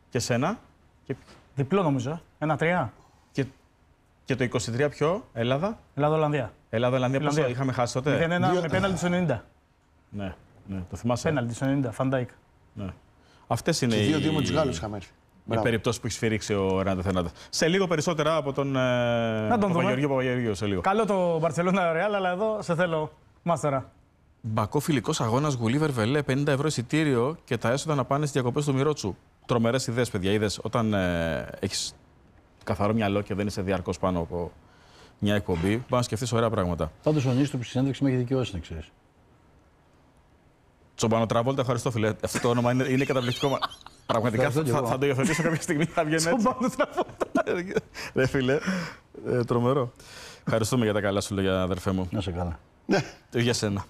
Και σένα. Διπλό νομίζω. 1-3. Και το 23 ποιο, Ελλάδα. Ελλάδα-Ολλανδία. Ελλάδα-Ολλανδία, πόσο είχαμε χάσει τότε. 0-1 με πέναλτι στο 90. Ναι, το θυμάσαι. Πέναλτι στο 90, Φαντάικ. Ναι. Αυτές είναι οι 2-2 με τους Γάλλους είχαμε έρθει. Οι περιπτώσεις που έχει σφυρίξει ο Ρέναντε Φερνάντες. Σε λίγο περισσότερα από τον Παπαγεωργίου σε λίγο. Καλό το Μπαρσελόνα Ρεάλ, αλλά εδώ σε θέλω μάστερα. Μπακό φιλικός αγώνας Γουλίβερ Βελέ, 50 ευρώ εισιτήριο και τα έσοδα να πάνε στις διακοπές του Μιρότσου. Τρομερές ιδέες, παιδιά. Είδες, όταν έχεις καθαρό μυαλό και δεν είσαι διαρκώς πάνω από μια εκπομπή, μπορεί να σκεφτείς ωραία πράγματα. Πάντως ο Νίστροπ στη συνέντευξη με έχει δικαιώσει, να ξέρεις. Τσομπάνο Τραβόλτα, ευχαριστώ φίλε. Αυτό το όνομα είναι καταπληκτικό. Πραγματικά θα το υιοθετήσω κάποια στιγμή, θα βγαίνει έτσι. Τσομπάνο Τραβόλτα. Ρε φίλε, τρομερό. Ευχαριστούμε για τα καλά σου λόγια, αδερφέ μου. Να σε καλά. Για σένα.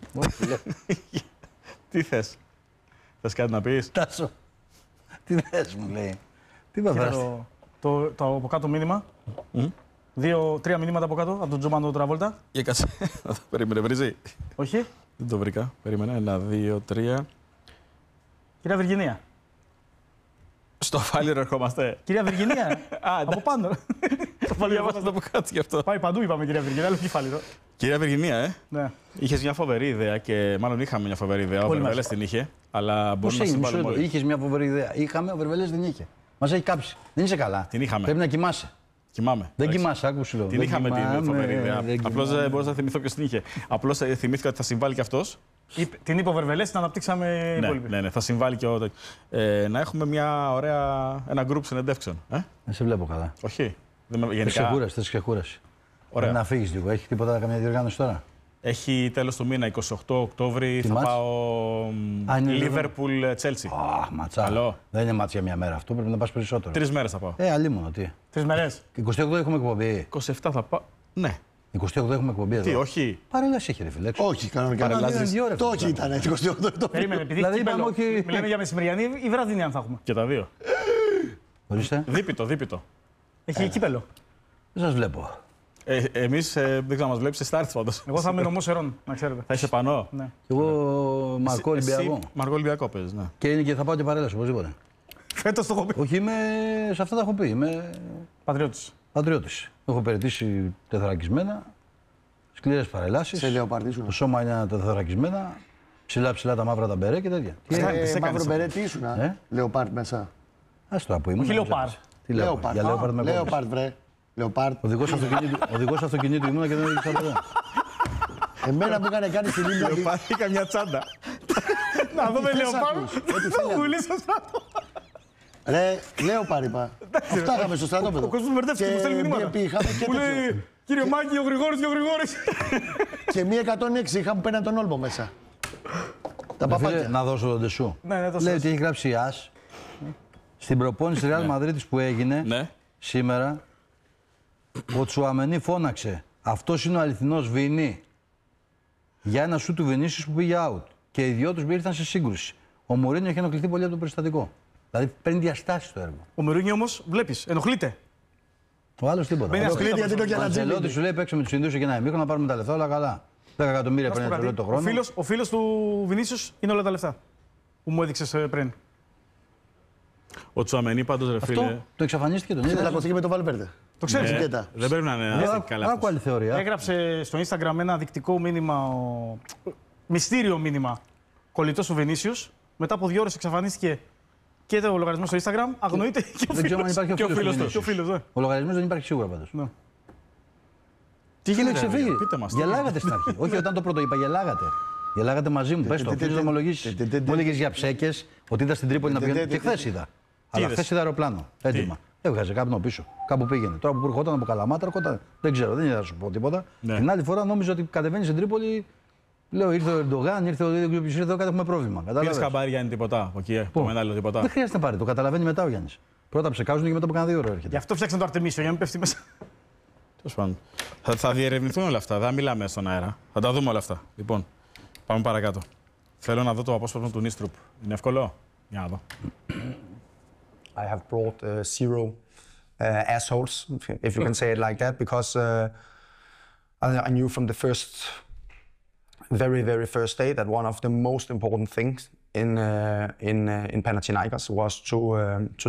Τι θες, θες κάτι να πεις? Τάσο, τι θες μου λέει. Τι παθάστε. Το από κάτω μήνυμα. 2-3 μηνύματα από κάτω, από τον Τζομπάνο Τραβόλτα. Για κάτσε, περίμενε, βρίζει. Όχι. Δεν το βρήκα, περίμενε, 1, 2, 3. Κυρία Βυργινία. Στο Φάλιρο ερχόμαστε. Κυρία Βυργινία, από πάνω. Διαβάστε το από κάτω γι' αυτό. Πάει παντού, είπαμε κυρία Βυργινία, αλλά όχι Φάλιρο. Κυρία Βυργινία, Ναι. Είχες μια φοβερή ιδέα και μάλλον είχαμε μια φοβερή ιδέα. Ο Βερβέλες την είχε, αλλά μπορούμε να συμβάλλουμε όλοι. Είχες μια φοβερή ιδέα. Είχαμε, ο Βερβέλες δεν είχε. Μας έχει κάψει. Δεν είσαι καλά. Την είχαμε. Πρέπει να κοιμάσαι. Κοιμάμαι. Δεν κοιμάσαι, άκουσε λέω. Την είχαμε την φοβερή ιδέα. Απλώς δεν μπορούσα να θυμηθώ ποιος την είχε. Απλώς θυμήθηκα ότι θα συμβάλλει κι αυτός. Την είπε ο Βερβελές, την αναπτύξαμε οι υπόλοιποι. Ναι, θα συμβάλλει και ο. Να έχουμε ένα group συνεντεύξεων. Δεν σε βλέπω καλά. Όχι. Θες ξεκούραση. Ωραία. Να φύγεις λίγο. Έχει τίποτα καμία διοργάνωση τώρα? Έχει τέλος του μήνα, 28 Οκτώβρη, θα πάω Liverpool Chelsea. Ματσά. Καλό. Δεν είναι μάτς για μια μέρα αυτό, πρέπει να πας περισσότερο. 3 μέρες θα πάω. Αλίμονο, τι. 3 μέρες. 28 έχουμε εκπομπή. 27 θα πάω. Ναι. 28 έχουμε εκπομπή εδώ. Τι, όχι. Παρέλαση έχει ρε φίλε. Όχι, κανονικά. Το όχι ήταν 28. Περίμενε, επειδή δηλαδή, μιλάμε για μεσημεριανή ή βραδινή αν θα έχουμε. Και τα δύο. Ορίστε. Δίπιτο. Έχει κύπελο. Δεν σας βλέπω. Εμείς δεν ξέρω να μας βλέπεις, εσύ θα έρθεις πάντως. Εγώ θα είμαι νομός Ερών, να ξέρετε. Θα είσαι πανώ. Ναι. Και εγώ Μαρκό Ολυμπιακό. Μαρκό Ολυμπιακό παίζεις, ναι. Και θα πάω και παρέλαση οπωσδήποτε. Φέτος το έχω πει. Όχι, σε αυτά τα έχω πει. Είμαι πατριώτης. Έχω υπηρετήσει τεθωρακισμένα, σκληρές παρελάσεις. Σε λεοπαρτήσουν. Το σώμα είναι τεθωρακισμένα, ψηλά τα μαύρα τα μπερέ και τέτοια. Μαύρο μπερέ τι ήσουν, λεοπάρτ μέσα. Ας τώρα που ήμουν. Όχι Λεοπάρτ. Λεοπάρτ, βρε. Λεοπάρτ. Οδηγός αυτοκινήτου ήμουνα και δεν έδειξα ποτέ. Εμένα μου είχαν κάνει στην ίδια. Λεοπάρτ, είχα μια τσάντα. Να δούμε Λεοπάρτ. Το πουλί στο στρατό. Ρε, Λεοπάρτ είπα. Αυτά είχαμε στο στρατόπεδο. Ο κόσμος μπερδεύτηκε, μου στέλνει μηνύματα. Μου λέει, κύριε Μάκη, ο Γρηγόρης. Και μία 106 είχαμε πέραν τον Όλμο μέσα. Τα παπάκια. Να δώσω τον τεσού. Ναι, λέει ότι έχει γράψει Ας στην προπόνηση Ρεάλ Μαδρίτης που έγινε σήμερα. Ο Τσουαμενί φώναξε. Αυτός είναι ο αληθινός Βινί. Για ένα σου του Βινίσιους που πήγε out. Και οι δυο τους ήρθαν σε σύγκρουση. Ο Μουρίνιο έχει ενοχληθεί πολύ από το περιστατικό. Δηλαδή παίρνει διαστάσεις το έργο. Ο Μουρίνιο όμως, βλέπεις, ενοχλείται. Ο άλλος τίποτα. Ενοχλείται γιατί είναι και ένα τζέλι. Ο Αντσελότη σου λέει παίξε με τους Ινδούς και ένα ημίχρονο να πάρουμε τα λεφτά όλα καλά. 10 εκατομμύρια παίρνει Αντσελότη το χρόνο. Ο φίλος του Βινίσιους είναι όλα τα λεφτά που μου έδειξες πριν. Ο Τσουαμενί πάντως ρε φίλε. Το εξαφανίστηκε τον ίδιο. Ήταν με τον Βαλβέρντε. Το ξέρεις. Δεν πρέπει να είναι καλά. Άκου άλλη θεωρία. Έγραψε στο Instagram ένα δεικτικό μήνυμα, μυστήριο μήνυμα, κολλητός του Βινίσιους. Μετά από 2 ώρες εξαφανίστηκε και το λογαριασμό στο Instagram. Αγνοείται και ο φίλος. Ο λογαριασμός δεν υπάρχει σίγουρα πάντως. Τι γίνεται, ξεφύγει. Γελάγατε στην αρχή. Όχι, όταν το πρώτο είπα, γελάγατε. Γελάγατε μαζί μου. Πες το, αφήνεις να ομολογήσεις. Μου έλεγες για ψέκες, ότι είδα στην Τρίπολη να πηγαίνει. Και χθες είδα. Αλλά χθες είδα αεροπλάνο. Έτοιμα. Έβγαζε κάπνο πίσω. Κάπου πήγαινε. Τώρα που ερχόταν από Καλαμάτα, ερχόταν. Δεν ξέρω, δεν είδα να σου πω τίποτα. Την άλλη φορά νόμιζα ότι κατεβαίνει στην Τρίπολη. Λέω ήρθε ο Ερντογάν, ήρθε ο Δίδιο ήρθε εδώ, κάτι έχουμε πρόβλημα. Πήρες χαμπάρι Γιάννη τίποτα από εκεί, το μετάλλιο τίποτα. Δεν χρειάζεται να πάρει, το καταλαβαίνει μετά ο Γιάννης. Πρώτα ψεκάζουν και μετά από κανένα 2 ώρες έρχεται. Γι' αυτό φτιάξαν το Αρτεμίσιο, για να μην πέφτει μέσα. Τέλος πάντων. Θα διερευνηθούν όλα αυτά, δεν μιλάμε στον αέρα. Θα τα δούμε όλα αυτά. Λοιπόν, πάμε παρακάτω. Θέλω να δω το απόσπασμα του Νίστρουπ. Είναι εύκολο? Για να δω. I have brought 0 assholes, if you can say it like that, because I knew from the very first day that one of the most important things in Panathinaikos was to